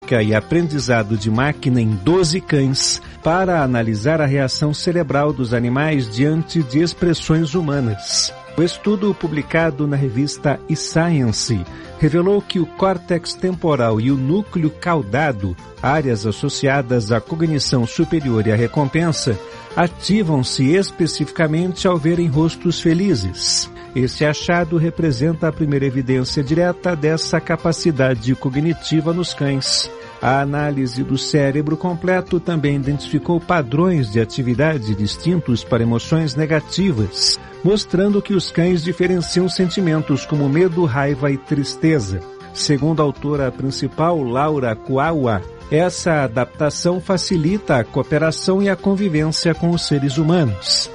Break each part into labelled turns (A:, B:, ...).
A: prática e aprendizado de máquina em 12 cães para analisar a reação cerebral dos animais diante de expressões humanas. O estudo, publicado na revista eScience, revelou que o córtex temporal e o núcleo caudado, áreas associadas à cognição superior e à recompensa, ativam-se especificamente ao verem rostos felizes. Esse achado representa a primeira evidência direta dessa capacidade cognitiva nos cães. A análise do cérebro completo também identificou padrões de atividade distintos para emoções negativas, mostrando que os cães diferenciam sentimentos como medo, raiva e tristeza. Segundo a autora principal, Laura Kuawa, essa adaptação facilita a cooperação e a convivência com os seres humanos.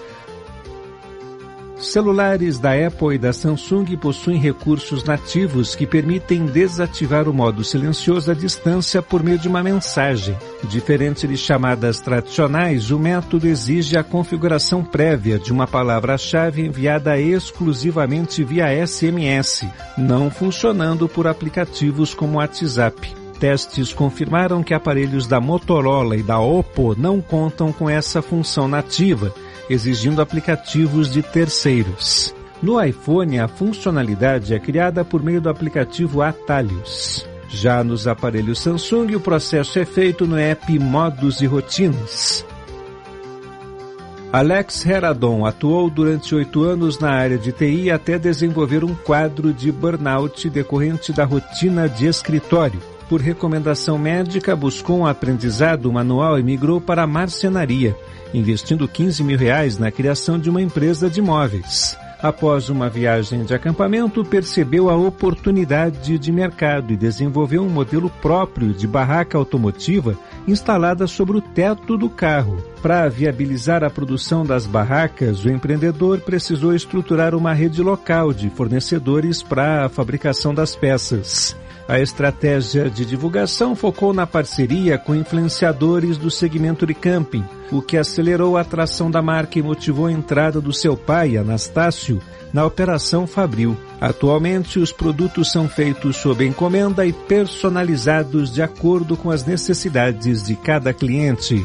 A: Celulares da Apple e da Samsung possuem recursos nativos que permitem desativar o modo silencioso à distância por meio de uma mensagem. Diferente de chamadas tradicionais, o método exige a configuração prévia de uma palavra-chave enviada exclusivamente via SMS, não funcionando por aplicativos como o WhatsApp. Testes confirmaram que aparelhos da Motorola e da Oppo não contam com essa função nativa, exigindo aplicativos de terceiros. No iPhone, a funcionalidade é criada por meio do aplicativo Atalhos. Já nos aparelhos Samsung, o processo é feito no app Modos e Rotinas. Alex Heradon atuou durante 8 anos na área de TI até desenvolver um quadro de burnout decorrente da rotina de escritório. Por recomendação médica, buscou um aprendizado manual e migrou para a marcenaria, investindo R$15 mil na criação de uma empresa de móveis. Após uma viagem de acampamento, percebeu a oportunidade de mercado e desenvolveu um modelo próprio de barraca automotiva instalada sobre o teto do carro. Para viabilizar a produção das barracas, o empreendedor precisou estruturar uma rede local de fornecedores para a fabricação das peças. A estratégia de divulgação focou na parceria com influenciadores do segmento de camping, o que acelerou a atração da marca e motivou a entrada do seu pai, Anastácio, na Operação Fabril. Atualmente, os produtos são feitos sob encomenda e personalizados de acordo com as necessidades de cada cliente.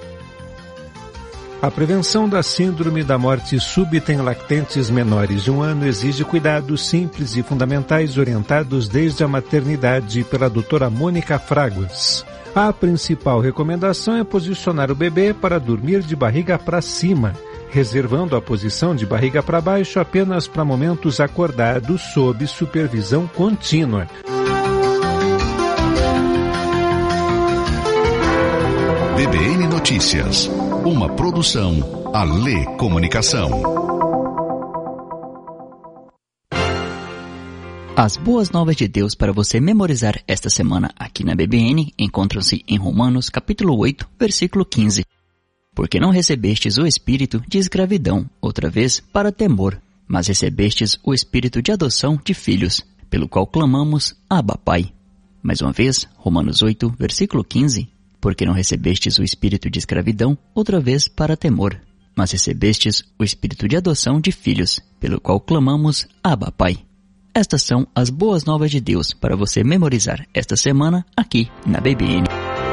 A: A prevenção da síndrome da morte súbita em lactentes menores de 1 ano exige cuidados simples e fundamentais orientados desde a maternidade pela doutora Mônica Fraguas. A principal recomendação é posicionar o bebê para dormir de barriga para cima, reservando a posição de barriga para baixo apenas para momentos acordados sob supervisão contínua.
B: BBN Notícias, uma produção Alê Comunicação.
C: As boas novas de Deus para você memorizar esta semana aqui na BBN encontram-se em Romanos capítulo 8, versículo 15. Porque não recebestes o espírito de escravidão, outra vez, para temor, mas recebestes o espírito de adoção de filhos, pelo qual clamamos, Abba, Pai. Mais uma vez, Romanos 8, versículo 15. Porque não recebestes o espírito de escravidão, outra vez para temor, mas recebestes o espírito de adoção de filhos, pelo qual clamamos, Abba, Pai. Estas são as boas novas de Deus para você memorizar esta semana aqui na BBN.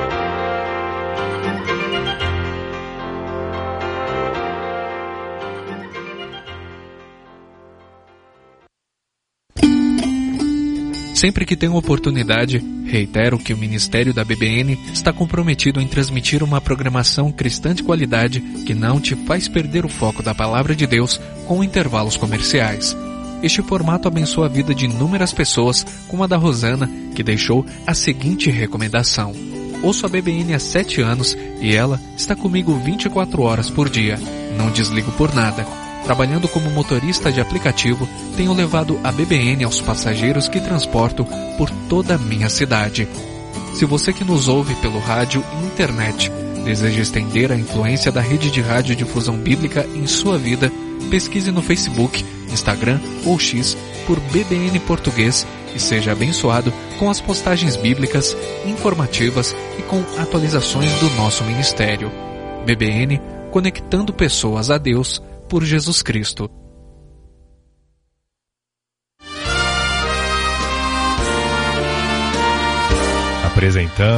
D: Sempre que tenho oportunidade, reitero que o Ministério da BBN está comprometido em transmitir uma programação cristã de qualidade que não te faz perder o foco da Palavra de Deus com intervalos comerciais. Este formato abençoa a vida de inúmeras pessoas, como a da Rosana, que deixou a seguinte recomendação. Ouço a BBN há 7 anos e ela está comigo 24 horas por dia. Não desligo por nada. Trabalhando como motorista de aplicativo, tenho levado a BBN aos passageiros que transporto por toda a minha cidade. Se você que nos ouve pelo rádio e internet deseja estender a influência da rede de radiodifusão bíblica em sua vida, pesquise no Facebook, Instagram ou X por BBN Português e seja abençoado com as postagens bíblicas, informativas e com atualizações do nosso ministério. BBN, conectando pessoas a Deus por Jesus Cristo.
E: Apresentamos